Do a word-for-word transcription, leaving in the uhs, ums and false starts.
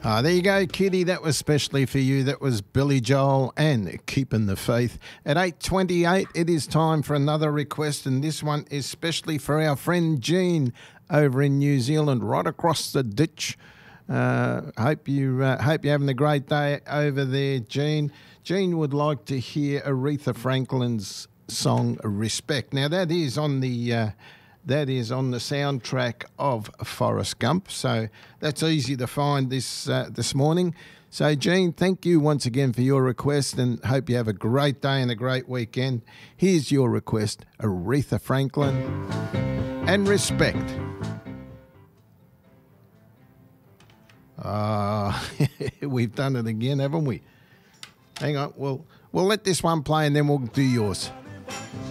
Ah, there you go, Kitty. That was specially for you. That was Billy Joel and Keeping the Faith. At eight twenty-eight, it is time for another request, and this one is specially for our friend Jean over in New Zealand, right across the ditch. Uh, hope you uh, hope you're having a great day over there, Jean. Jean would like to hear Aretha Franklin's song "Respect." Now that is on the uh, that is on the soundtrack of Forrest Gump, so that's easy to find this uh, this morning. So, Jean, thank you once again for your request, and hope you have a great day and a great weekend. Here's your request: Aretha Franklin and "Respect." Ah, uh, we've done it again, haven't we? Hang on, we'll we'll let this one play and then we'll do yours.